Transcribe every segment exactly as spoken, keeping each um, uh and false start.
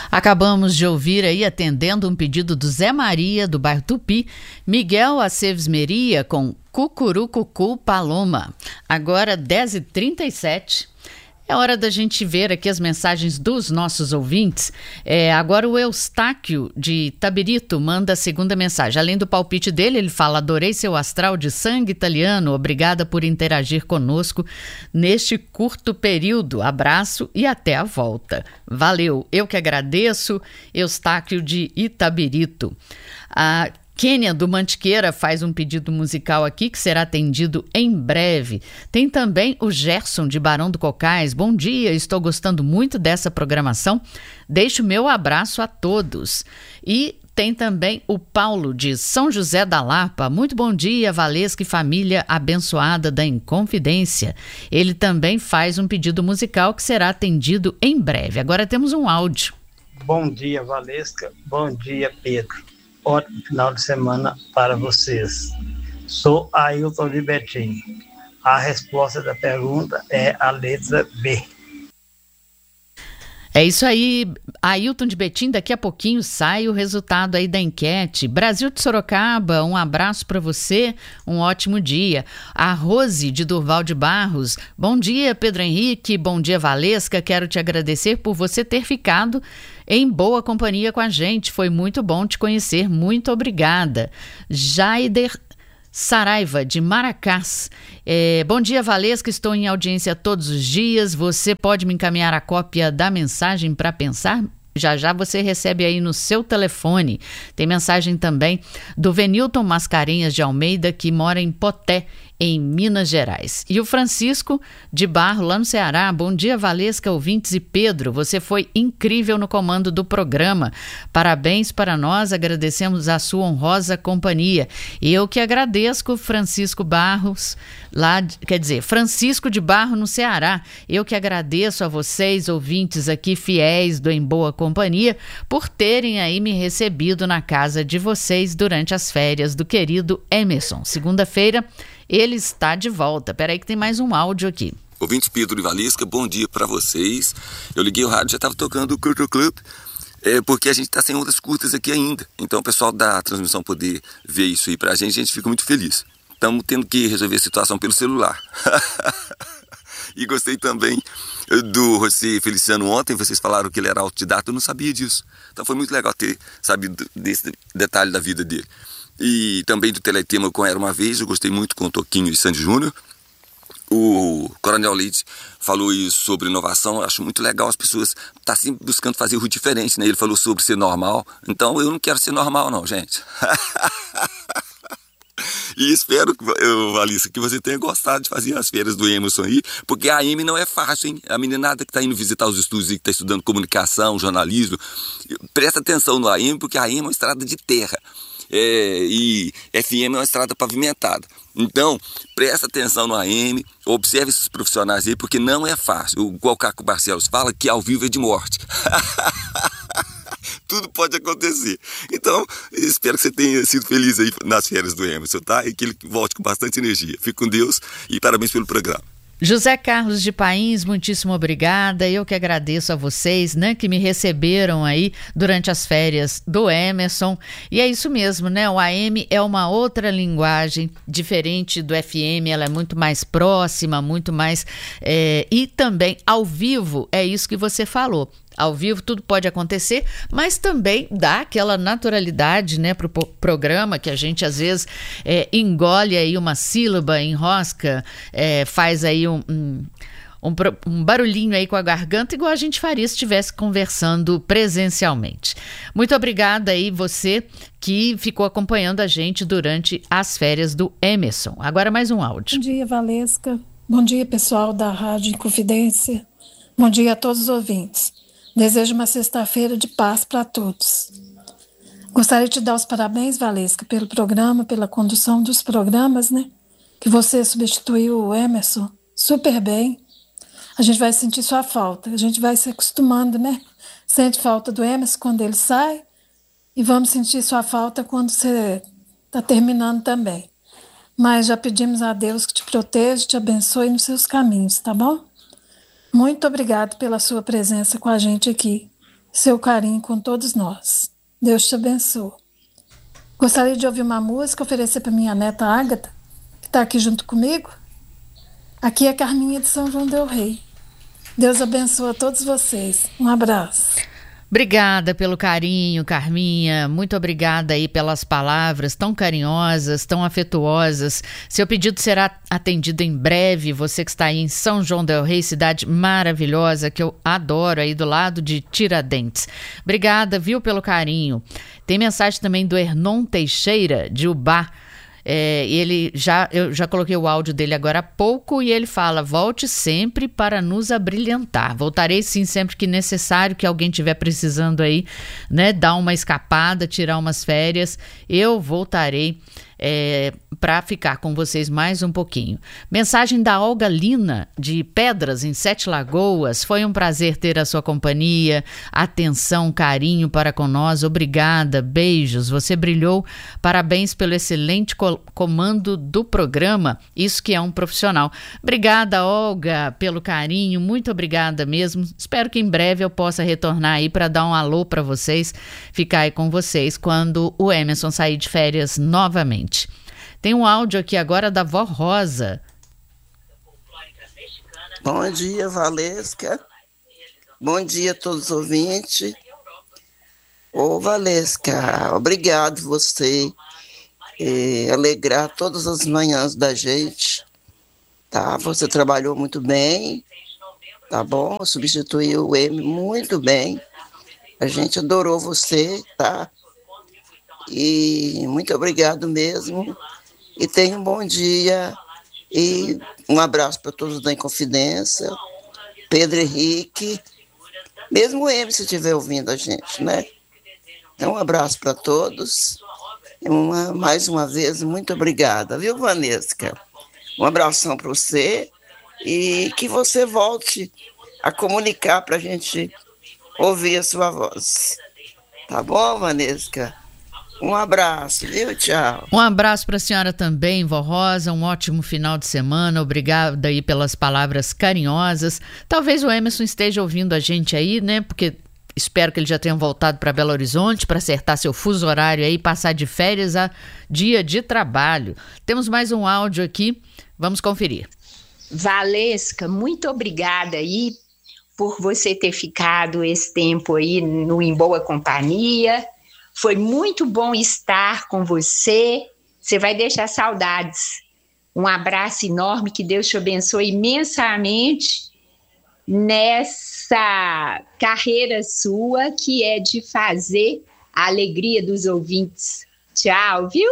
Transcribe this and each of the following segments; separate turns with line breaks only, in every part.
Acabamos de ouvir aí, atendendo um pedido do Zé Maria, do bairro Tupi, Miguel Aceves Meria com Cucurucucu Paloma. Agora dez e trinta e sete. É hora da gente ver aqui as mensagens dos nossos ouvintes. É, agora o Eustáquio de Itabirito manda a segunda mensagem. Além do palpite dele, ele fala: adorei seu astral de sangue italiano. Obrigada por interagir conosco neste curto período. Abraço e até a volta. Valeu. Eu que agradeço, Eustáquio de Itabirito. A Kênia do Mantiqueira faz um pedido musical aqui que será atendido em breve. Tem também o Gerson de Barão do Cocais. Bom dia, estou gostando muito dessa programação. Deixo meu abraço a todos. E tem também o Paulo de São José da Lapa. Muito bom dia, Valesca e família abençoada da Inconfidência. Ele também faz um pedido musical que será atendido em breve. Agora temos um áudio.
Bom dia, Valesca. Bom dia, Pedro. Ótimo final de semana para vocês. Sou Ailton de Betim. A resposta da pergunta é a letra B.
É isso aí, Ailton de Betim. Daqui a pouquinho sai o resultado aí da enquete. Brasil de Sorocaba, um abraço para você, um ótimo dia. A Rose de Durval de Barros, bom dia, Pedro Henrique, bom dia, Valesca. Quero te agradecer por você ter ficado em boa companhia com a gente. Foi muito bom te conhecer, muito obrigada. Jaider Saraiva, de Maracás. É, bom dia, Valesca, estou em audiência todos os dias. Você pode me encaminhar a cópia da mensagem para pensar? Já já você recebe aí no seu telefone. Tem mensagem também do Venilton Mascarenhas de Almeida, que mora em Poté, em Minas Gerais. E o Francisco de Barro, lá no Ceará. Bom dia, Valesca, ouvintes e Pedro. Você foi incrível no comando do programa. Parabéns para nós, agradecemos a sua honrosa companhia. E eu que agradeço, Francisco Barros, lá, quer dizer, Francisco de Barro, no Ceará. Eu que agradeço a vocês, ouvintes aqui fiéis do Em Boa Companhia, por terem aí me recebido na casa de vocês durante as férias do querido Emerson. Segunda-feira, ele está de volta. Peraí que tem mais um áudio aqui.
Ouvintes Pedro e Valesca, bom dia para vocês. Eu liguei o rádio, já estava tocando o Culture Club, é, porque a gente está sem ondas curtas aqui ainda. Então o pessoal da transmissão poder ver isso aí para a gente, a gente fica muito feliz. Estamos tendo que resolver a situação pelo celular. E gostei também do José Feliciano ontem, vocês falaram que ele era autodidata, eu não sabia disso. Então foi muito legal ter sabido desse detalhe da vida dele. E também do Teletema com Era Uma Vez, eu gostei muito com o Toquinho e Sandy Júnior. O Coronel Leite falou isso sobre inovação, eu acho muito legal, as pessoas estão tá sempre buscando fazer o diferente, né? Ele falou sobre ser normal, então eu não quero ser normal não, gente. E espero, Valesca, que você tenha gostado de fazer as férias do Emerson aí, porque a A M não é fácil, hein? A meninada que está indo visitar os estúdios e que está estudando comunicação, jornalismo, presta atenção no A M, porque a A M é uma estrada de terra. É, e F M é uma estrada pavimentada. Então, presta atenção no A M, observe esses profissionais aí, porque não é fácil. O Caco Barcelos fala que ao vivo é de morte. Tudo pode acontecer. Então, espero que você tenha sido feliz aí nas férias do Emerson, tá? E que ele volte com bastante energia. Fique com Deus e parabéns pelo programa.
José Carlos de Pains, muitíssimo obrigada. Eu que agradeço a vocês, né, que me receberam aí durante as férias do Emerson. E é isso mesmo, né? O A M é uma outra linguagem diferente do F M, ela é muito mais próxima, muito mais... É, e também ao vivo, é isso que você falou. Ao vivo tudo pode acontecer, mas também dá aquela naturalidade, né, para o programa, que a gente às vezes é, engole aí uma sílaba, enrosca, é, faz aí um, um, um, um barulhinho aí com a garganta, igual a gente faria se estivesse conversando presencialmente. Muito obrigada aí você que ficou acompanhando a gente durante as férias do Emerson. Agora mais um áudio.
Bom dia, Valesca. Bom dia, pessoal da Rádio Inconfidência. Bom dia a todos os ouvintes. Desejo uma sexta-feira de paz para todos. Gostaria de te dar os parabéns, Valesca, pelo programa, pela condução dos programas, né? Que você substituiu o Emerson super bem. A gente vai sentir sua falta, a gente vai se acostumando, né? Sente falta do Emerson quando ele sai e vamos sentir sua falta quando você está terminando também. Mas já pedimos a Deus que te proteja, te abençoe nos seus caminhos, tá bom? Muito obrigado pela sua presença com a gente aqui seu carinho com todos nós. Deus te abençoe. Gostaria de ouvir uma música, oferecer para minha neta Ágata, que está aqui junto comigo. Aqui é Carminha de São João del Rei. Deus abençoe a todos vocês. Um abraço.
Obrigada pelo carinho, Carminha. Muito obrigada aí pelas palavras tão carinhosas, tão afetuosas. Seu pedido será atendido em breve. Você que está aí em São João del Rei, cidade maravilhosa que eu adoro, aí do lado de Tiradentes. Obrigada, viu, pelo carinho. Tem mensagem também do Hernon Teixeira, de Ubá. É, ele já, eu já coloquei o áudio dele agora há pouco e ele fala: volte sempre para nos abrilhantar. Voltarei sim sempre que necessário, que alguém estiver precisando aí, né, dar uma escapada, tirar umas férias, eu voltarei é, para ficar com vocês mais um pouquinho. Mensagem da Olga Lina, de Pedras, em Sete Lagoas. Foi um prazer ter a sua companhia, atenção, carinho para com nós. Obrigada, beijos, você brilhou. Parabéns pelo excelente co- comando do programa. Isso que é um profissional. Obrigada, Olga, pelo carinho. Muito obrigada mesmo. Espero que em breve eu possa retornar aí para dar um alô para vocês, ficar aí com vocês quando o Emerson sair de férias novamente. Tem um áudio aqui agora da Vó Rosa.
Bom dia, Valesca. Bom dia a todos os ouvintes. Ô, Valesca, obrigado você eh, alegrar todas as manhãs da gente, tá? Você trabalhou muito bem, tá bom? Substituiu o M muito bem. A gente adorou você, tá? E muito obrigado mesmo. E tenha um bom dia. E um abraço para todos da Inconfidência. Pedro Henrique. Mesmo o M, se estiver ouvindo a gente, né? Então, um abraço para todos. Uma, mais uma vez, muito obrigada. Viu, Vanesca? Um abração para você. E que você volte a comunicar para a gente ouvir a sua voz. Tá bom, Vanesca? Um abraço, viu? Tchau.
Um abraço para a senhora também, Vó Rosa. Um ótimo final de semana. Obrigada aí pelas palavras carinhosas. Talvez o Emerson esteja ouvindo a gente aí, né? Porque espero que ele já tenha voltado para Belo Horizonte para acertar seu fuso horário aí e passar de férias a dia de trabalho. Temos mais um áudio aqui. Vamos conferir.
Valesca, muito obrigada aí por você ter ficado esse tempo aí no Em Boa Companhia. Foi muito bom estar com você. Você vai deixar saudades. Um abraço enorme, que Deus te abençoe imensamente nessa carreira sua, que é de fazer a alegria dos ouvintes. Tchau, viu?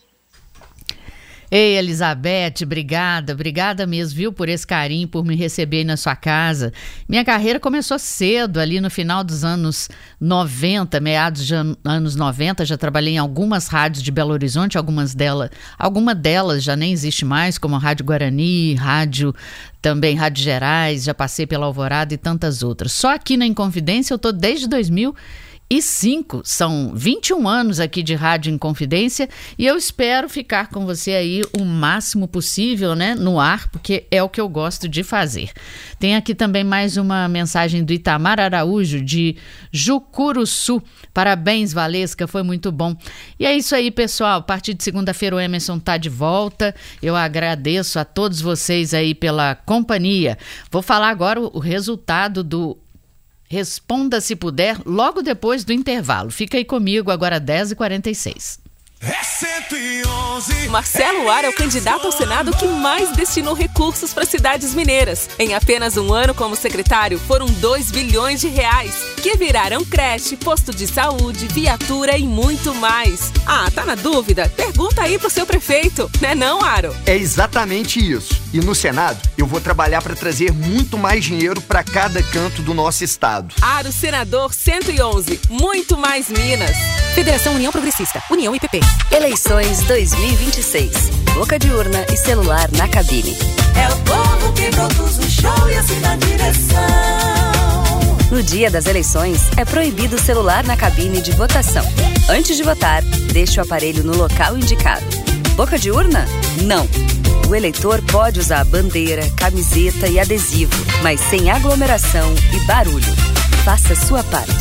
Ei, Elizabeth, obrigada, obrigada mesmo, viu, por esse carinho, por me receber aí na sua casa. Minha carreira começou cedo, ali no final dos anos noventa, meados de an- anos noventa, já trabalhei em algumas rádios de Belo Horizonte, algumas delas, alguma delas já nem existe mais, como a Rádio Guarani, rádio também Rádio Gerais, já passei pela Alvorada e tantas outras. Só aqui na Inconfidência eu tô desde dois mil e cinco, são vinte e um anos aqui de Rádio Inconfidência e eu espero ficar com você aí o máximo possível, né, no ar, porque é o que eu gosto de fazer. Tem aqui também mais uma mensagem do Itamar Araújo, de Jucuruçu. Parabéns, Valesca, foi muito bom. E é isso aí, pessoal, a partir de segunda-feira o Emerson tá de volta. Eu agradeço a todos vocês aí pela companhia. Vou falar agora o, o resultado do Responda Se Puder, logo depois do intervalo. Fica aí comigo, agora dez e quarenta e seis.
É cento e onze.
Marcelo Ar é o candidato ao Senado que mais destinou recursos para cidades mineiras. Em apenas um ano como secretário, foram dois bilhões de reais, que viraram creche, posto de saúde, viatura e muito mais. Ah, tá na dúvida? Pergunta aí pro seu prefeito, né não, Aro?
É exatamente isso. E no Senado, eu vou trabalhar para trazer muito mais dinheiro para cada canto do nosso estado.
Aro Senador cento e onze, muito mais Minas. Federação União Progressista, União I P P.
Eleições dois mil e vinte e seis. Boca de urna e celular na cabine.
É o povo que produz o show e assim na direção.
No dia das eleições, é proibido o celular na cabine de votação. Antes de votar, deixe o aparelho no local indicado. Boca de urna? Não. O eleitor pode usar bandeira, camiseta e adesivo, mas sem aglomeração e barulho. Faça sua parte.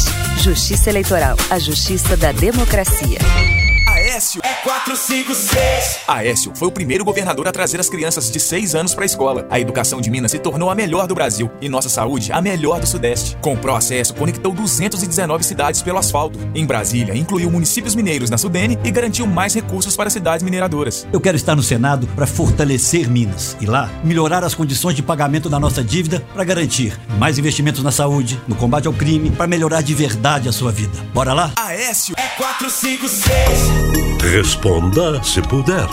Justiça Eleitoral, a justiça da democracia.
Aécio é quatro cinco seis. Aécio foi o primeiro governador a trazer as crianças de seis anos para a escola. A educação de Minas se tornou a melhor do Brasil e nossa saúde a melhor do Sudeste. Com o ProAcesso, conectou duzentas e dezenove cidades pelo asfalto. Em Brasília, incluiu municípios mineiros na Sudene e garantiu mais recursos para cidades mineradoras.
Eu quero estar no Senado para fortalecer Minas e lá melhorar as condições de pagamento da nossa dívida para garantir mais investimentos na saúde, no combate ao crime, para melhorar de verdade a sua vida. Bora lá?
Aécio é quatro cinco seis.
Responda se puder.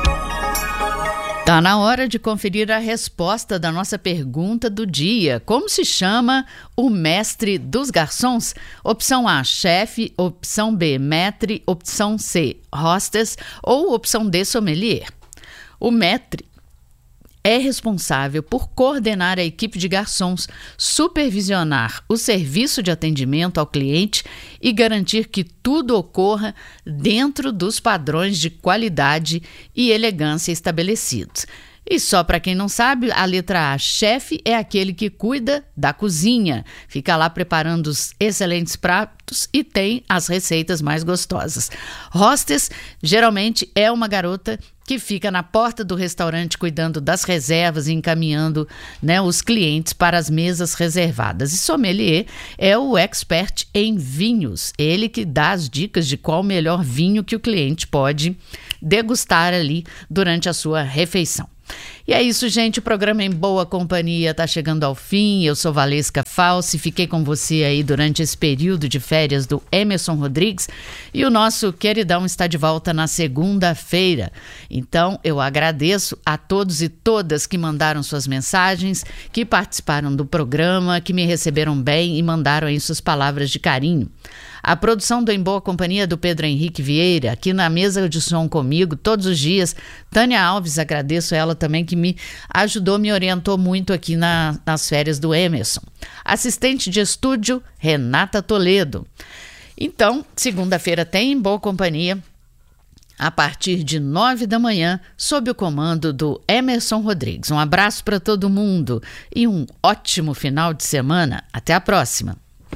Tá na hora de conferir a resposta da nossa pergunta do dia. Como se chama o mestre dos garçons? Opção A, chefe. Opção B, maître. Opção C, hostess. Ou opção D, sommelier. O maître é responsável por coordenar a equipe de garçons, supervisionar o serviço de atendimento ao cliente e garantir que tudo ocorra dentro dos padrões de qualidade e elegância estabelecidos. E só para quem não sabe, a letra A, chefe, é aquele que cuida da cozinha, fica lá preparando os excelentes pratos e tem as receitas mais gostosas. Hostess, geralmente, é uma garota que fica na porta do restaurante cuidando das reservas e encaminhando, né, os clientes para as mesas reservadas. E sommelier é o expert em vinhos, ele que dá as dicas de qual o melhor vinho que o cliente pode degustar ali durante a sua refeição. E é isso, gente, o programa Em Boa Companhia está chegando ao fim. Eu sou Valesca Falsi, fiquei com você aí durante esse período de férias do Emerson Rodrigues e o nosso queridão está de volta na segunda-feira. Então, eu agradeço a todos e todas que mandaram suas mensagens, que participaram do programa, que me receberam bem e mandaram aí suas palavras de carinho. A produção do Em Boa Companhia do Pedro Henrique Vieira, aqui na mesa de som comigo todos os dias. Tânia Alves, agradeço ela também que me ajudou, me orientou muito aqui na, nas férias do Emerson. Assistente de estúdio, Renata Toledo. Então, segunda-feira tem Em Boa Companhia, a partir de nove da manhã, sob o comando do Emerson Rodrigues. Um abraço para todo mundo e um ótimo final de semana. Até a próxima.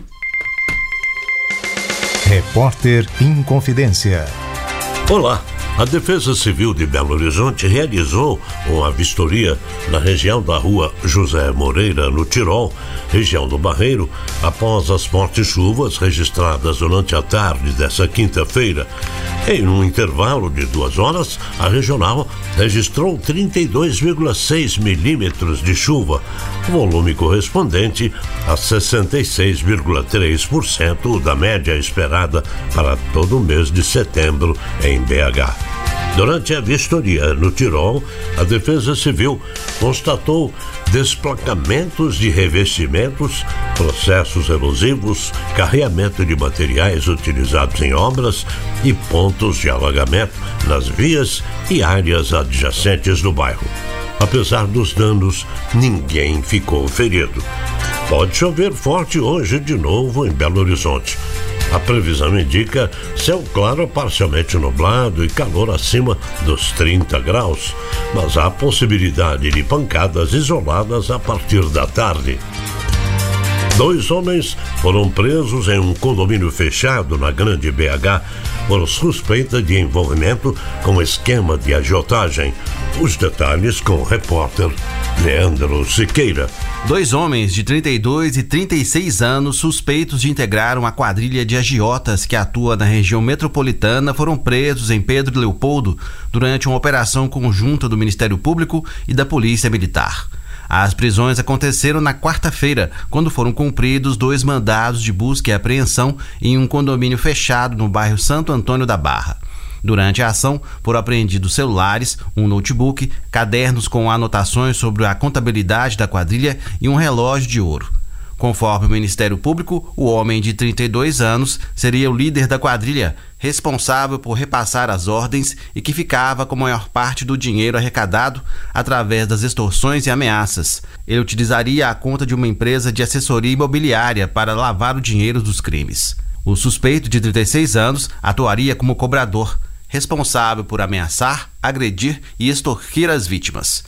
Repórter em Confidência.
Olá, a Defesa Civil de Belo Horizonte realizou uma vistoria na região da rua José Moreira, no Tirol, região do Barreiro, após as fortes chuvas registradas durante a tarde dessa quinta-feira. Em um intervalo de duas horas, a regional registrou trinta e dois vírgula seis milímetros de chuva, volume correspondente a sessenta e seis vírgula três por cento da média esperada para todo o mês de setembro em B H. Durante a vistoria no Tirol, a Defesa Civil constatou desplacamentos de revestimentos, processos erosivos, carreamento de materiais utilizados em obras e pontos de alagamento nas vias e áreas adjacentes do bairro. Apesar dos danos, ninguém ficou ferido. Pode chover forte hoje de novo em Belo Horizonte. A previsão indica céu claro parcialmente nublado e calor acima dos trinta graus, mas há possibilidade de pancadas isoladas a partir da tarde. Dois homens foram presos em um condomínio fechado na Grande B H por suspeita de envolvimento com esquema de agiotagem. Os detalhes com o repórter Leandro Siqueira.
Dois homens de trinta e dois e trinta e seis anos suspeitos de integrar uma quadrilha de agiotas que atua na região metropolitana foram presos em Pedro Leopoldo durante uma operação conjunta do Ministério Público e da Polícia Militar. As prisões aconteceram na quarta-feira, quando foram cumpridos dois mandados de busca e apreensão em um condomínio fechado no bairro Santo Antônio da Barra. Durante a ação, foram apreendidos celulares, um notebook, cadernos com anotações sobre a contabilidade da quadrilha e um relógio de ouro. Conforme o Ministério Público, o homem de trinta e dois anos seria o líder da quadrilha, responsável por repassar as ordens e que ficava com a maior parte do dinheiro arrecadado através das extorsões e ameaças. Ele utilizaria a conta de uma empresa de assessoria imobiliária para lavar o dinheiro dos crimes. O suspeito de trinta e seis anos atuaria como cobrador, responsável por ameaçar, agredir e extorquir as vítimas.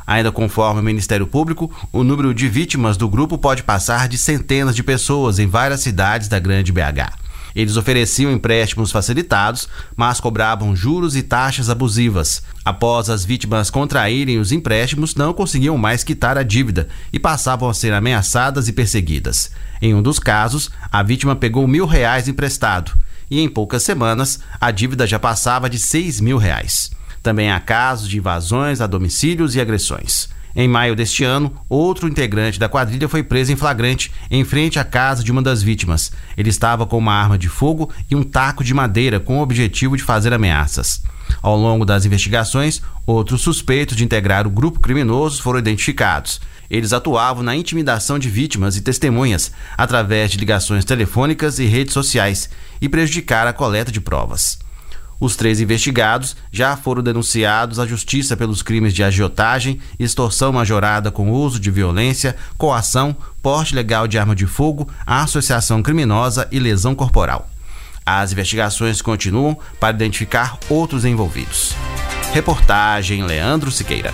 Ainda conforme o Ministério Público, o número de vítimas do grupo pode passar de centenas de pessoas em várias cidades da Grande B H. Eles ofereciam empréstimos facilitados, mas cobravam juros e taxas abusivas. Após as vítimas contraírem os empréstimos, não conseguiam mais quitar a dívida e passavam a ser ameaçadas e perseguidas. Em um dos casos, a vítima pegou mil reais emprestado e em poucas semanas a dívida já passava de seis mil reais. Também há casos de invasões a domicílios e agressões. Em maio deste ano, outro integrante da quadrilha foi preso em flagrante em frente à casa de uma das vítimas. Ele estava com uma arma de fogo e um taco de madeira com o objetivo de fazer ameaças. Ao longo das investigações, outros suspeitos de integrar o grupo criminoso foram identificados. Eles atuavam na intimidação de vítimas e testemunhas através de ligações telefônicas e redes sociais e prejudicaram a coleta de provas. Os três investigados já foram denunciados à justiça pelos crimes de agiotagem, extorsão majorada com uso de violência, coação, porte ilegal de arma de fogo, associação criminosa e lesão corporal. As investigações continuam para identificar outros envolvidos. Reportagem Leandro Siqueira.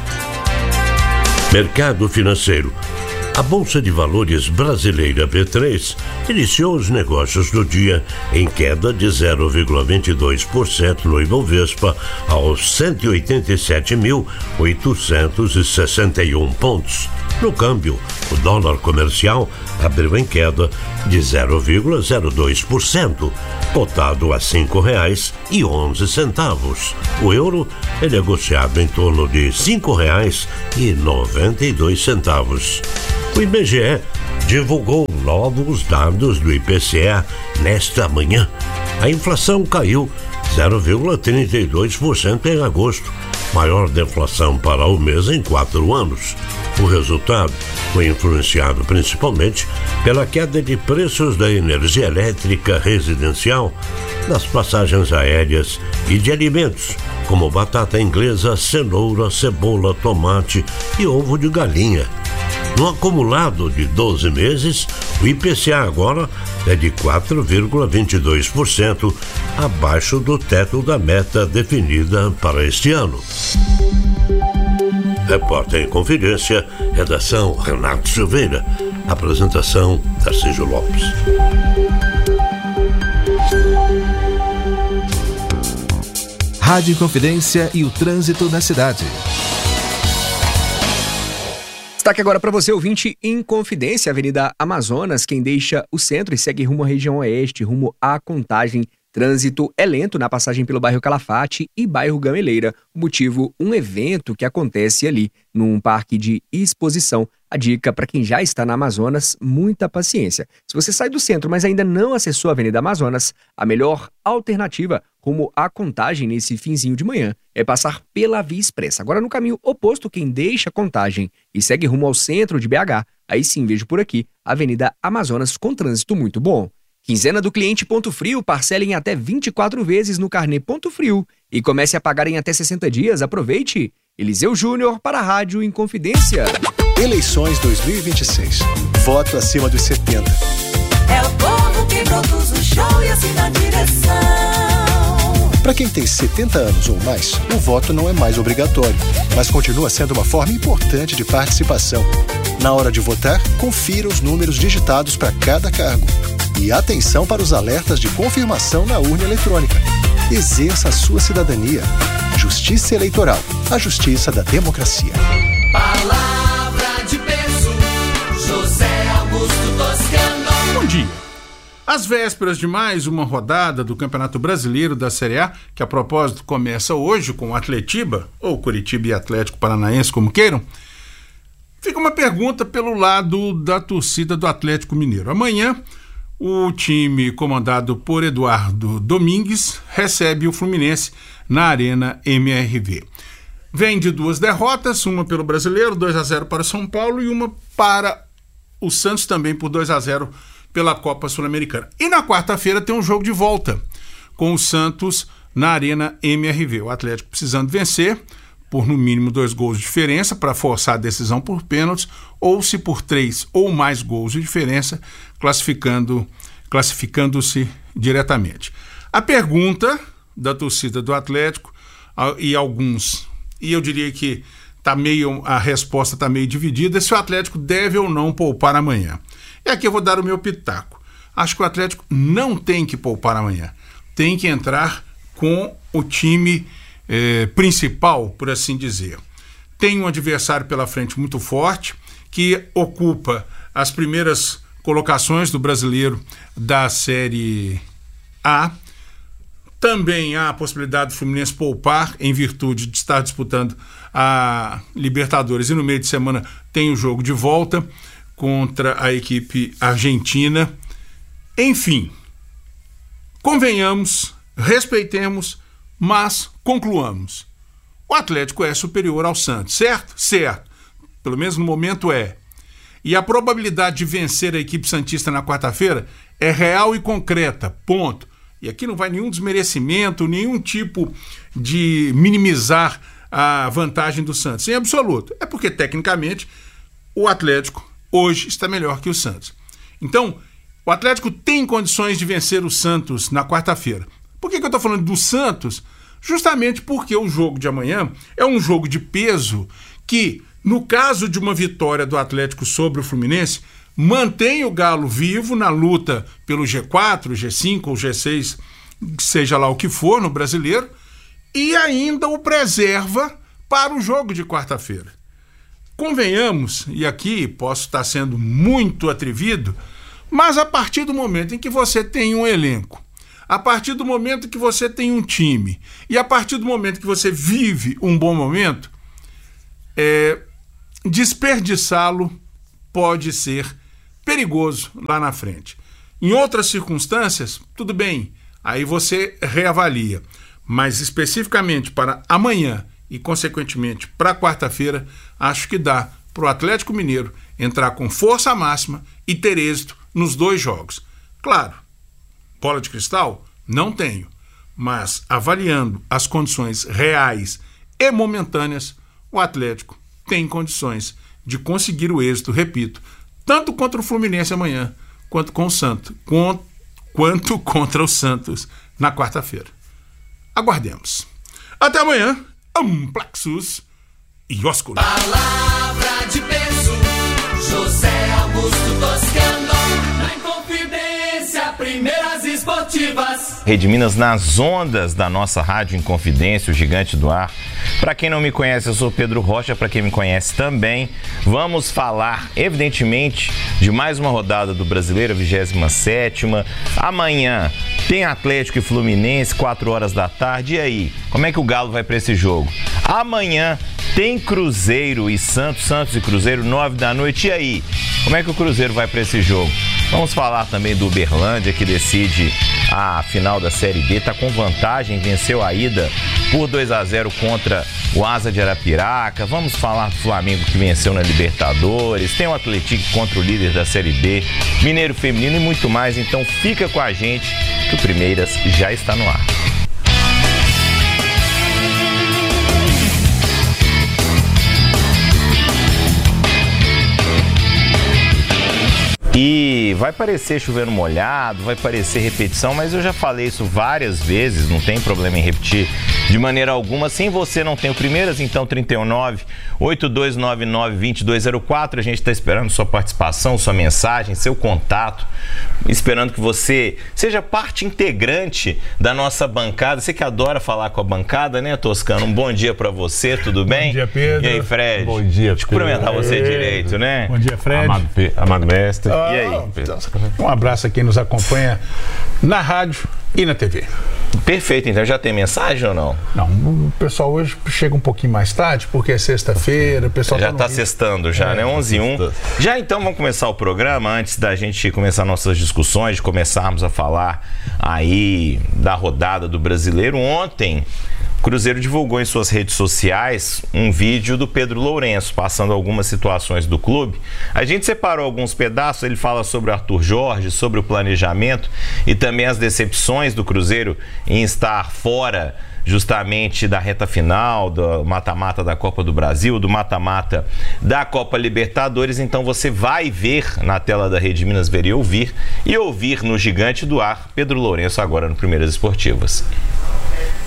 Mercado financeiro. A Bolsa de Valores brasileira B três iniciou os negócios do dia em queda de zero vírgula vinte e dois por cento no Ibovespa aos cento e oitenta e sete mil, oitocentos e sessenta e um pontos. No câmbio, o dólar comercial abriu em queda de zero vírgula zero dois por cento, cotado a cinco reais e onze centavos. O euro é negociado em torno de cinco reais e noventa e dois centavos. O I B G E divulgou novos dados do I P C A nesta manhã. A inflação caiu zero vírgula trinta e dois por cento em agosto, maior deflação para o mês em quatro anos. O resultado foi influenciado principalmente pela queda de preços da energia elétrica residencial, das passagens aéreas e de alimentos, como batata inglesa, cenoura, cebola, tomate e ovo de galinha. No acumulado de doze meses, o I P C A agora é de quatro vírgula vinte e dois por cento, abaixo do teto da meta definida para este ano. Repórter em Confidência, redação Renato Silveira, apresentação Tarcísio Lopes.
Rádio Confidência e o trânsito na cidade.
Destaque agora para você, ouvinte, em Confidência, Avenida Amazonas, quem deixa o centro e segue rumo à região oeste, rumo à Contagem. Trânsito é lento na passagem pelo bairro Calafate e bairro Gameleira. O motivo, um evento que acontece ali num parque de exposição. A dica para quem já está na Amazonas, muita paciência. Se você sai do centro, mas ainda não acessou a Avenida Amazonas, a melhor alternativa rumo à Contagem nesse finzinho de manhã é passar pela Via Expressa. Agora no caminho oposto, quem deixa a Contagem e segue rumo ao centro de B H, aí sim vejo por aqui a Avenida Amazonas com trânsito muito bom. Quinzena do cliente Ponto Frio, parcela em até vinte e quatro vezes no carnê Ponto Frio e comece a pagar em até sessenta dias. Aproveite! Eliseu Júnior para a Rádio Inconfidência.
Eleições dois mil e vinte e seis. Voto acima dos setenta.
É o povo que produz o show e assim na direção.
Para quem tem setenta anos ou mais, o voto não é mais obrigatório, mas continua sendo uma forma importante de participação. Na hora de votar, confira os números digitados para cada cargo. E atenção para os alertas de confirmação na urna eletrônica. Exerça a sua cidadania. Justiça Eleitoral, a justiça da democracia.
Palavra de peso, José Augusto Toscano.
Bom dia. Às vésperas de mais uma rodada do Campeonato Brasileiro da Série A, que a propósito começa hoje com o Atletiba, ou Curitiba e Atlético Paranaense, como queiram, fica uma pergunta pelo lado da torcida do Atlético Mineiro. Amanhã, o time comandado por Eduardo Domingues recebe o Fluminense na Arena M R V. Vem de duas derrotas, uma pelo Brasileiro, dois a zero para São Paulo, e uma para o Santos também por dois a zero pela Copa Sul-Americana. E na quarta-feira tem um jogo de volta com o Santos na Arena M R V. O Atlético precisando vencer por no mínimo dois gols de diferença para forçar a decisão por pênaltis, ou se por três ou mais gols de diferença, classificando, classificando-se diretamente. A pergunta da torcida do Atlético e alguns, e eu diria que tá meio, a resposta está meio dividida se o Atlético deve ou não poupar amanhã. E aqui eu vou dar o meu pitaco. Acho que o Atlético não tem que poupar amanhã. Tem que entrar com o time eh, principal, por assim dizer. Tem um adversário pela frente muito forte, que ocupa as primeiras colocações do Brasileiro da Série A. Também há a possibilidade do Fluminense poupar em virtude de estar disputando a Libertadores. E no meio de semana tem o jogo de volta contra a equipe argentina. Enfim, convenhamos, respeitemos, mas concluamos. O Atlético é superior ao Santos, certo? Certo. Pelo menos no momento é. E a probabilidade de vencer a equipe santista na quarta-feira é real e concreta, ponto. E aqui não vai nenhum desmerecimento, nenhum tipo de minimizar a vantagem do Santos, em absoluto. É porque, tecnicamente, o Atlético hoje está melhor que o Santos. Então, o Atlético tem condições de vencer o Santos na quarta-feira. Por que que eu estou falando do Santos? Justamente porque o jogo de amanhã é um jogo de peso que, no caso de uma vitória do Atlético sobre o Fluminense, mantém o Galo vivo na luta pelo G quatro, G cinco ou G seis, seja lá o que for no Brasileiro, e ainda o preserva para o jogo de quarta-feira. Convenhamos, e aqui posso estar sendo muito atrevido, mas a partir do momento em que você tem um elenco, a partir do momento que você tem um time, e a partir do momento que você vive um bom momento, é, desperdiçá-lo pode ser perigoso lá na frente. Em outras circunstâncias, tudo bem, aí você reavalia. Mas especificamente para amanhã e, consequentemente, para quarta-feira, acho que dá para o Atlético Mineiro entrar com força máxima e ter êxito nos dois jogos. Claro, bola de cristal? Não tenho. Mas, avaliando as condições reais e momentâneas, o Atlético tem condições de conseguir o êxito, repito, tanto contra o Fluminense amanhã, quanto com o Santos, quanto contra o Santos na quarta-feira. Aguardemos. Até amanhã. Amplexus e Oscuro.
Palavra de peso, José Augusto Toscano, na Inconfidência, primeiras esportivas.
Rede Minas nas ondas da nossa Rádio Inconfidência, o gigante do ar. Para quem não me conhece, eu sou Pedro Rocha, para quem me conhece também, vamos falar, evidentemente, de mais uma rodada do Brasileiro, a vigésima sétima. Amanhã tem Atlético e Fluminense, quatro horas da tarde. E aí, como é que o Galo vai para esse jogo? Amanhã tem Cruzeiro e Santos, Santos e Cruzeiro, nove da noite. E aí, como é que o Cruzeiro vai para esse jogo? Vamos falar também do Uberlândia, que decide a final da Série B, está com vantagem, venceu a ida por dois a zero contra o Asa de Arapiraca. Vamos falar do Flamengo, que venceu na Libertadores, tem o Atlético contra o líder da Série B, Mineiro Feminino e muito mais. Então fica com a gente, que o Primeiras já está no ar. E vai parecer chovendo molhado, vai parecer repetição, mas eu já falei isso várias vezes, não tem problema em repetir de maneira alguma. Se você não tem o Primeiras, então trinta e nove, oito dois nove nove, dois dois zero quatro, a gente está esperando sua participação, sua mensagem, seu contato, esperando que você seja parte integrante da nossa bancada. Você que adora falar com a bancada, né, Toscano? Um bom dia para você, tudo bem? Bom
dia, Pedro.
E aí, Fred?
Bom dia, Pedro.
Deixa eu cumprimentar você
Ei.
direito, né?
Bom dia, Fred. Amado, Amado mestre.
E aí, Pedro?
Um abraço a quem nos acompanha na rádio e na T V.
Perfeito, então já tem mensagem ou não?
Não, o pessoal hoje chega um pouquinho mais tarde, porque é sexta-feira, o pessoal
já está sextando já, é, né? onze e um. Já então vamos começar o programa, antes da gente começar nossas discussões, de começarmos a falar aí da rodada do Brasileiro. Ontem, o Cruzeiro divulgou em suas redes sociais um vídeo do Pedro Lourenço, passando algumas situações do clube. A gente separou alguns pedaços, ele fala sobre o Arthur Jorge, sobre o planejamento e também as decepções do Cruzeiro em estar fora justamente da reta final, do mata-mata da Copa do Brasil, do mata-mata da Copa Libertadores. Então você vai ver na tela da Rede Minas, ver e ouvir, e ouvir no Gigante do Ar, Pedro Lourenço agora no Primeiras Esportivas.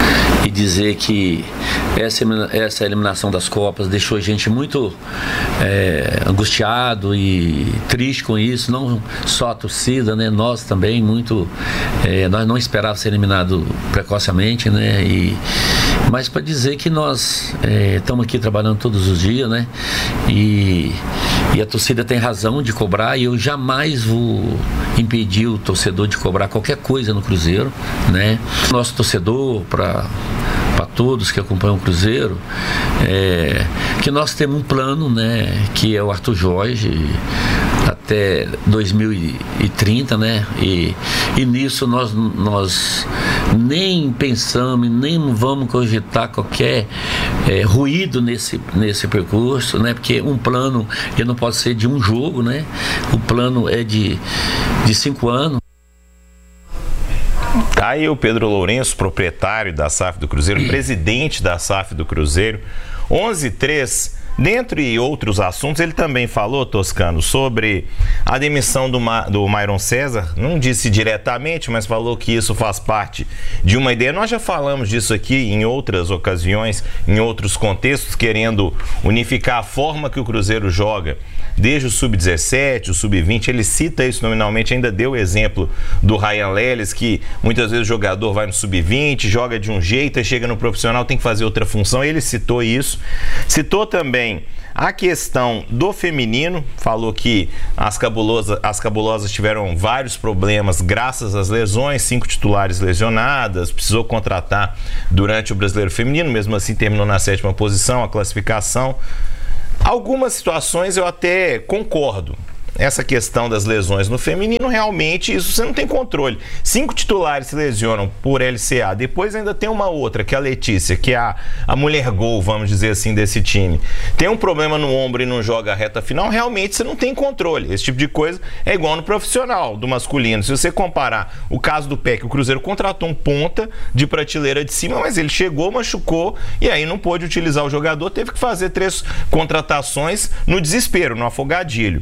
e dizer que essa, essa eliminação das Copas deixou a gente muito é, angustiado e triste com isso, não só a torcida, né? Nós também, muito, é, nós não esperávamos ser eliminado precocemente, né? E, mas para dizer que nós estamos é, aqui trabalhando todos os dias, né? E, e a torcida tem razão de cobrar, e eu jamais vou impedir o torcedor de cobrar qualquer coisa no Cruzeiro, né? Nosso torcedor, para para todos que acompanham o Cruzeiro, é, que nós temos um plano, né, que é o Arthur Jorge até dois mil e trinta, né, e, e nisso nós, nós nem pensamos, nem vamos cogitar qualquer é, ruído nesse, nesse percurso, né, porque um plano ele não pode ser de um jogo, né, o plano é de, de cinco anos.
Tá aí o Pedro Lourenço, proprietário da S A F do Cruzeiro, presidente da S A F do Cruzeiro. onze e três, dentre outros assuntos, ele também falou, Toscano, sobre a demissão do, Ma, do Myron César. Não disse diretamente, mas falou que isso faz parte de uma ideia. Nós já falamos disso aqui em outras ocasiões, em outros contextos, querendo unificar a forma que o Cruzeiro joga, desde o sub dezessete, o sub vinte. Ele cita isso nominalmente, ainda deu o exemplo do Ryan Leles, que muitas vezes o jogador vai no sub vinte, joga de um jeito, aí chega no profissional, tem que fazer outra função. Ele citou isso. Citou também a questão do feminino, falou que as cabulosas, as cabulosas tiveram vários problemas graças às lesões, cinco titulares lesionadas, precisou contratar durante o Brasileiro Feminino, mesmo assim terminou na sétima posição, a classificação. Algumas situações eu até concordo. Essa questão das lesões no feminino, realmente, isso você não tem controle. Cinco titulares se lesionam por L C A. Depois ainda tem uma outra, que é a Letícia, que é a, a mulher gol, vamos dizer assim, desse time. Tem um problema no ombro e não joga a reta final, realmente você não tem controle. Esse tipo de coisa é igual no profissional, do masculino. Se você comparar o caso do P E C, o Cruzeiro contratou um ponta de prateleira de cima, mas ele chegou, machucou, e aí não pôde utilizar o jogador, teve que fazer três contratações no desespero, no afogadilho.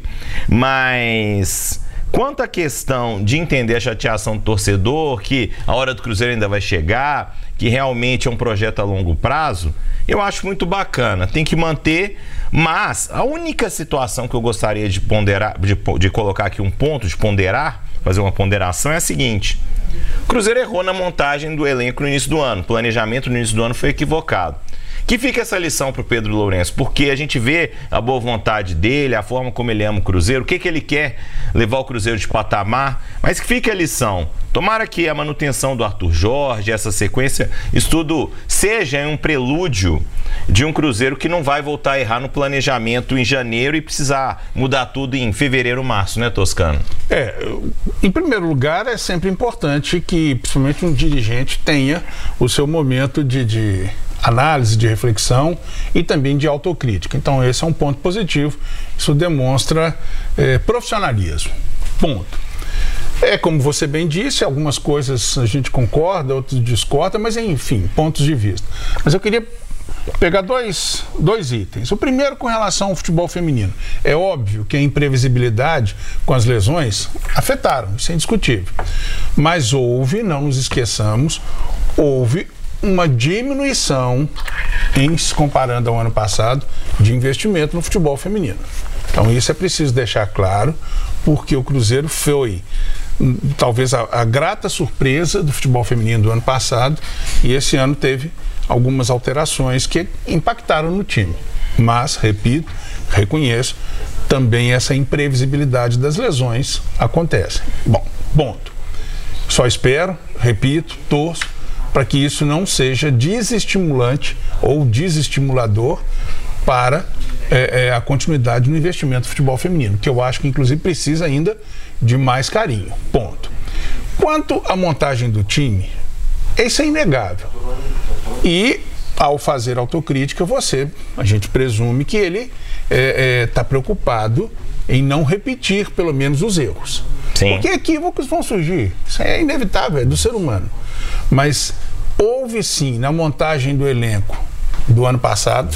Mas quanto à questão de entender a chateação do torcedor, que a hora do Cruzeiro ainda vai chegar, que realmente é um projeto a longo prazo, eu acho muito bacana, tem que manter, mas a única situação que eu gostaria de ponderar, de, de colocar aqui um ponto, de ponderar, fazer uma ponderação, é a seguinte: o Cruzeiro errou na montagem do elenco no início do ano, o planejamento no início do ano foi equivocado. Que fica essa lição para o Pedro Lourenço, porque a gente vê a boa vontade dele, a forma como ele ama o Cruzeiro, o que, que ele quer levar o Cruzeiro de patamar, mas que fica a lição. Tomara que a manutenção do Arthur Jorge, essa sequência, isso tudo seja um prelúdio de um Cruzeiro que não vai voltar a errar no planejamento em janeiro e precisar mudar tudo em fevereiro, março, né, Toscano?
É, em primeiro lugar, é sempre importante que, principalmente um dirigente, tenha o seu momento de... de... análise, de reflexão e também de autocrítica. Então esse é um ponto positivo, isso demonstra é, profissionalismo, ponto. É como você bem disse, algumas coisas a gente concorda, outras discorda, mas enfim, pontos de vista. Mas eu queria pegar dois, dois itens. O primeiro com relação ao futebol feminino. É óbvio que a imprevisibilidade com as lesões afetaram, isso é indiscutível. Mas houve, não nos esqueçamos, houve uma diminuição, em se comparando ao ano passado, de investimento no futebol feminino. Então isso é preciso deixar claro, porque o Cruzeiro foi talvez a, a grata surpresa do futebol feminino do ano passado, e esse ano teve algumas alterações que impactaram no time. Mas, repito, reconheço, também essa imprevisibilidade das lesões acontece. Bom, ponto. Só espero, repito, torço, para que isso não seja desestimulante ou desestimulador para é, é, a continuidade no investimento no futebol feminino, que eu acho que inclusive precisa ainda de mais carinho, ponto. Quanto à montagem do time, isso é inegável. E ao fazer autocrítica, você, a gente presume que ele está é, é, preocupado em não repetir pelo menos os erros. Sim. Porque equívocos vão surgir, isso é inevitável, é do ser humano. Mas houve sim, na montagem do elenco do ano passado,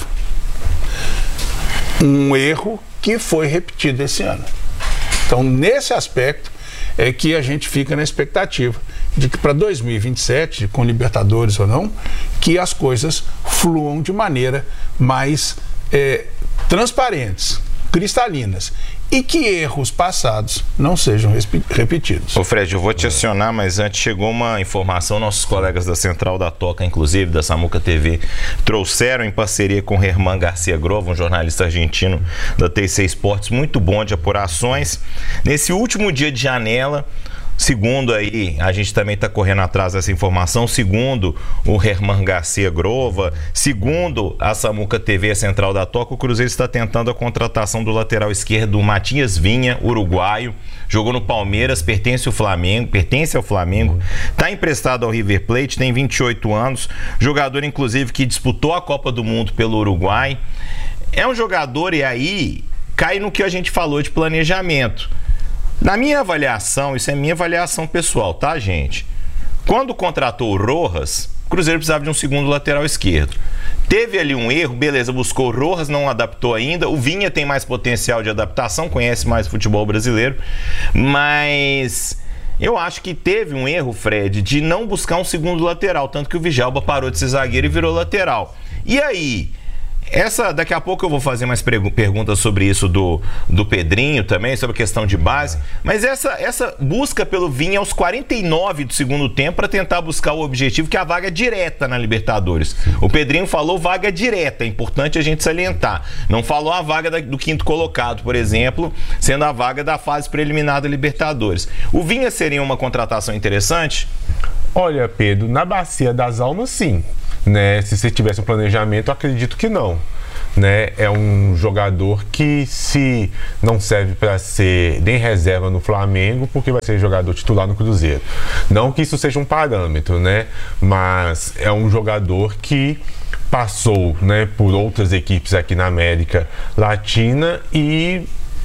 um erro que foi repetido esse ano. Então, nesse aspecto, é que a gente fica na expectativa de que para dois mil e vinte e sete, com Libertadores ou não, que as coisas fluam de maneira mais é, transparentes, cristalinas, e que erros passados não sejam repetidos.
Ô Fred, eu vou te acionar, mas antes chegou uma informação, nossos colegas da Central da Toca, inclusive da Samuca T V, trouxeram em parceria com Herman Garcia Grova, um jornalista argentino da T C Esportes, muito bom de apurações. Nesse último dia de janela, segundo aí, a gente também está correndo atrás dessa informação, segundo o Herman Garcia Grova, segundo a Samuca T V, a Central da Toca, o Cruzeiro está tentando a contratação do lateral esquerdo Matias Vinha, uruguaio, jogou no Palmeiras, pertence ao Flamengo, pertence ao Flamengo, está emprestado ao River Plate, tem vinte e oito anos, jogador inclusive que disputou a Copa do Mundo pelo Uruguai. É um jogador, e aí cai no que a gente falou de planejamento. Na minha avaliação, isso é minha avaliação pessoal, tá, gente? Quando contratou o Rojas, o Cruzeiro precisava de um segundo lateral esquerdo. Teve ali um erro, beleza, buscou o Rojas, não adaptou ainda. O Vinha tem mais potencial de adaptação, conhece mais futebol brasileiro, mas eu acho que teve um erro, Fred, de não buscar um segundo lateral, tanto que o Djalma parou de ser zagueiro e virou lateral. E aí? Essa, daqui a pouco eu vou fazer mais perguntas sobre isso do, do Pedrinho também, sobre a questão de base, mas essa, essa busca pelo Vinha aos quarenta e nove do segundo tempo para tentar buscar o objetivo, que é a vaga direta na Libertadores. O Pedrinho falou vaga direta, é importante a gente salientar. Não falou a vaga da, do quinto colocado, por exemplo, sendo a vaga da fase preliminar da Libertadores. O Vinha seria uma contratação interessante?
Olha, Pedro, na Bacia das Almas, sim. Né? Se você tivesse um planejamento, eu acredito que não. Né? É um jogador que se não serve para ser nem reserva no Flamengo, porque vai ser jogador titular no Cruzeiro. Não que isso seja um parâmetro, né? Mas é um jogador que passou, né, por outras equipes aqui na América Latina e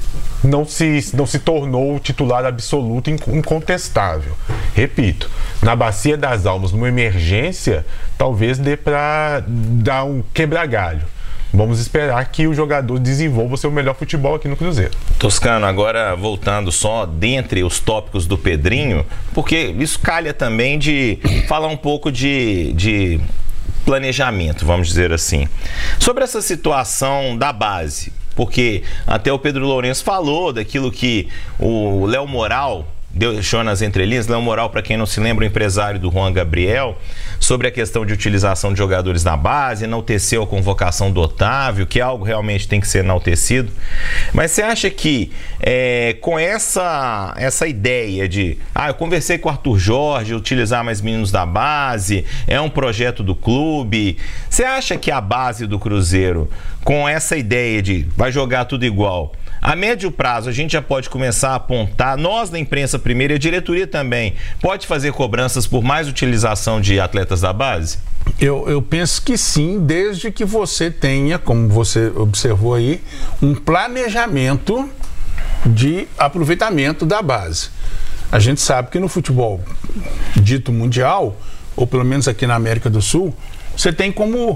não se, não se tornou titular absoluto, incontestável. Repito, na Bacia das Almas, numa emergência, talvez dê para dar um quebra-galho. Vamos esperar que o jogador desenvolva o seu melhor futebol aqui no Cruzeiro.
Toscano, agora voltando só dentre os tópicos do Pedrinho, porque isso calha também de falar um pouco de... de planejamento, vamos dizer assim. Sobre essa situação da base, porque até o Pedro Lourenço falou daquilo que o Léo Moral deixou nas entrelinhas. Léo Moral, para quem não se lembra, o empresário do Juan Gabriel, sobre a questão de utilização de jogadores na base, enalteceu a convocação do Otávio, que algo realmente tem que ser enaltecido. Mas você acha que é, com essa, essa ideia de, ah, eu conversei com o Arthur Jorge, utilizar mais meninos da base, é um projeto do clube, você acha que a base do Cruzeiro, com essa ideia de vai jogar tudo igual, a médio prazo a gente já pode começar a apontar, nós da imprensa primeiro e a diretoria também, pode fazer cobranças por mais utilização de atletas da base?
Eu, eu penso que sim, desde que você tenha, como você observou aí, um planejamento de aproveitamento da base. A gente sabe que no futebol dito mundial, ou pelo menos aqui na América do Sul, você tem como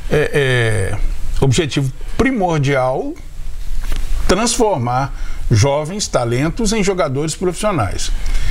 é, é, objetivo primordial transformar jovens talentos em jogadores profissionais.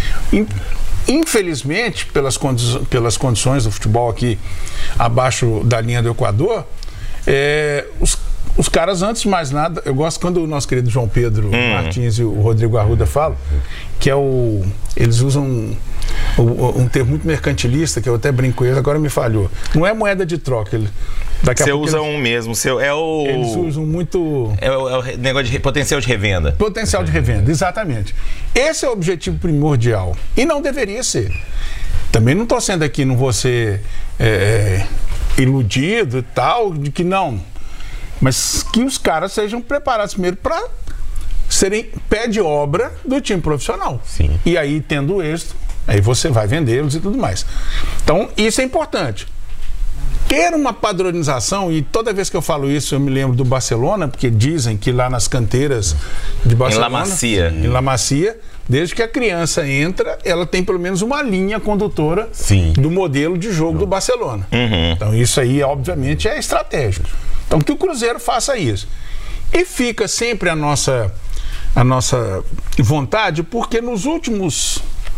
Infelizmente, pelas, condi pelas condições do futebol aqui abaixo da linha do Equador, é, os, os caras, antes de mais nada, eu gosto quando o nosso querido João Pedro hum. Martins e o Rodrigo Arruda falam, que é o... eles usam um, um, um termo muito mercantilista, que eu até brinco com ele, agora me falhou. Não é moeda de troca, ele...
Você usa eles, um mesmo, seu, é o...
Eles usam muito...
É o, é o negócio de potencial de revenda.
Potencial de revenda, exatamente. Esse é o objetivo primordial. E não deveria ser. Também não estou sendo aqui, não vou ser é, iludido e tal, de que não. Mas que os caras sejam preparados primeiro para serem pé de obra do time profissional.
Sim.
E aí, tendo êxito, aí você vai vendê-los e tudo mais. Então, isso é importante. Ter uma padronização, e toda vez que eu falo isso eu me lembro do Barcelona, porque dizem que lá nas canteiras de Barcelona,
em La Masia,
em La Masia, desde que a criança entra, ela tem pelo menos uma linha condutora
Sim.
do modelo de jogo do Barcelona.
Uhum.
Então isso aí, obviamente, é estratégico. Então que o Cruzeiro faça isso. E fica sempre a nossa, a nossa vontade, porque nos últimos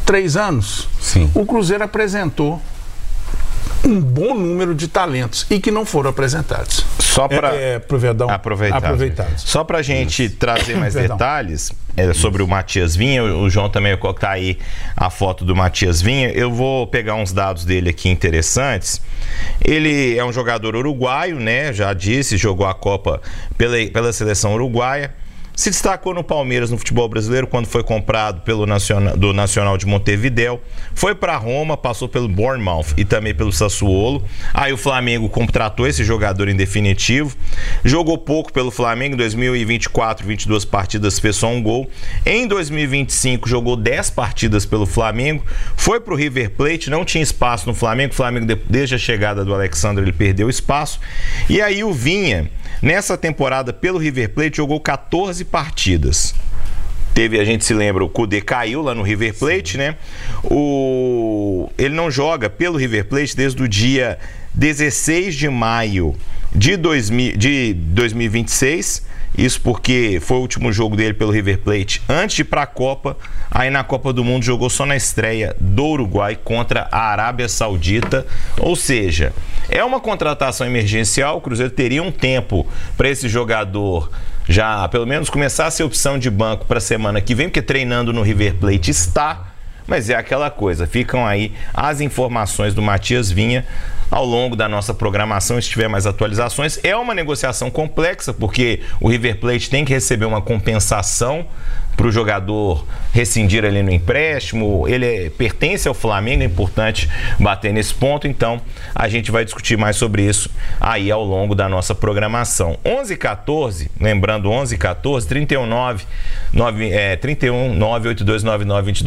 três anos,
Sim.
o Cruzeiro apresentou um bom número de talentos e que não foram apresentados.
Só para
é, é, pro Verdão,
aproveitados.
aproveitados.
Só para a gente Isso. trazer mais detalhes é, sobre o Matias Vinha, o João também vai colocar aí a foto do Matias Vinha. Eu vou pegar uns dados dele aqui interessantes. Ele é um jogador uruguaio, né? Já disse, jogou a Copa pela, pela seleção uruguaia. Se destacou no Palmeiras no futebol brasileiro quando foi comprado pelo Nacional, do Nacional de Montevidéu. Foi para Roma, passou pelo Bournemouth e também pelo Sassuolo. Aí o Flamengo contratou esse jogador em definitivo. Jogou pouco pelo Flamengo. Em dois mil e vinte e quatro, vinte e duas partidas, fez só um gol. Em dois mil e vinte e cinco, jogou dez partidas pelo Flamengo. Foi para o River Plate, não tinha espaço no Flamengo. O Flamengo, desde a chegada do Alexandre, ele perdeu espaço. E aí o Vinha, nessa temporada pelo River Plate, jogou quatorze partidas. Teve, a gente se lembra, o Kudê caiu lá no River Plate, né? O... Ele não joga pelo River Plate desde o dia dezesseis de maio de, dois mil, de dois mil e vinte e seis. Isso porque foi o último jogo dele pelo River Plate antes de ir para a Copa. Aí na Copa do Mundo jogou só na estreia do Uruguai contra a Arábia Saudita. Ou seja, é uma contratação emergencial. O Cruzeiro teria um tempo para esse jogador já pelo menos começar a ser opção de banco para a semana que vem, porque treinando no River Plate está. Mas é aquela coisa, ficam aí as informações do Matias Vinha ao longo da nossa programação, se tiver mais atualizações. É uma negociação complexa, porque o River Plate tem que receber uma compensação para o jogador rescindir ali no empréstimo. Ele é, pertence ao Flamengo, é importante bater nesse ponto. Então a gente vai discutir mais sobre isso aí ao longo da nossa programação. onze e quatorze, lembrando, onze e quatorze, trinta e um nove, nove, é, trinta e um nove oito dois nove nove dois dois